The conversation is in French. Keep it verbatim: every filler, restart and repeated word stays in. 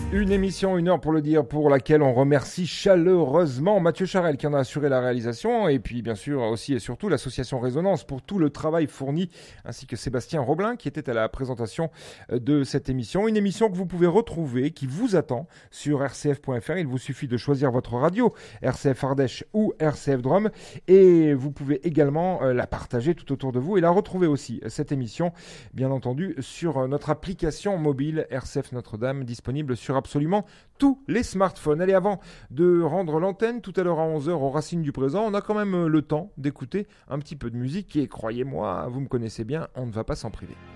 Une émission, une heure pour le dire, pour laquelle on remercie chaleureusement Mathieu Charel qui en a assuré la réalisation et puis bien sûr aussi et surtout l'association Résonance pour tout le travail fourni ainsi que Sébastien Roblin qui était à la présentation de cette émission. Une émission que vous pouvez retrouver, qui vous attend sur r c f point f r. Il vous suffit de choisir votre radio, R C F Ardèche ou R C F Drôme et vous pouvez également la partager tout autour de vous et la retrouver aussi, cette émission, bien entendu, sur notre application mobile R C F Notre-Dame disponible sur absolument tous les smartphones. Allez, avant de rendre l'antenne tout à l'heure à onze heures aux Racines du Présent, on a quand même le temps d'écouter un petit peu de musique et croyez-moi, vous me connaissez bien, on ne va pas s'en priver.